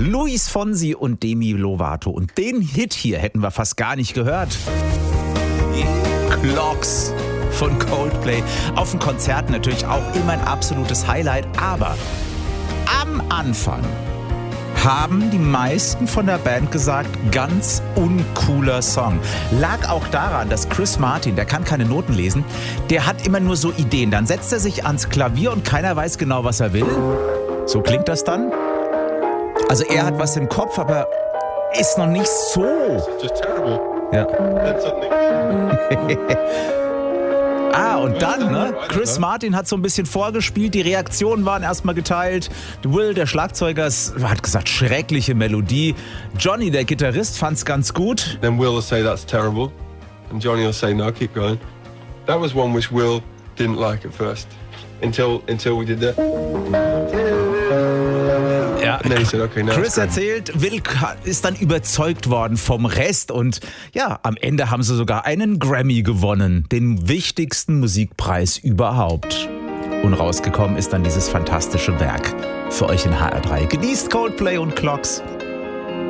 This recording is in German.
Luis Fonsi und Demi Lovato. Und den Hit hier hätten wir fast gar nicht gehört. Clocks von Coldplay. Auf dem Konzert natürlich auch immer ein absolutes Highlight. Aber am Anfang haben die meisten von der Band gesagt, ganz uncooler Song. Lag auch daran, dass Chris Martin, der kann keine Noten lesen, der hat immer nur so Ideen. Dann setzt er sich ans Klavier und keiner weiß genau, was er will. So klingt das dann. Also er hat was im Kopf, aber ist noch nicht so. Just terrible. Ja. Then suddenly- Und dann, ne? Chris Martin hat so ein bisschen vorgespielt, die Reaktionen waren erstmal geteilt. Will, der Schlagzeuger, hat gesagt, schreckliche Melodie. Johnny, der Gitarrist, fand's ganz gut. Then Will will say that's terrible, and Johnny will say no, keep going. That was one which Will didn't like at first, until we did that. Ja, And then he said, okay, now Chris it's great. erzählt, Will ist dann überzeugt worden vom Rest und ja, am Ende haben sie sogar einen Grammy gewonnen, den wichtigsten Musikpreis überhaupt. Und rausgekommen ist dann dieses fantastische Werk für euch in HR3. Genießt Coldplay und Clocks.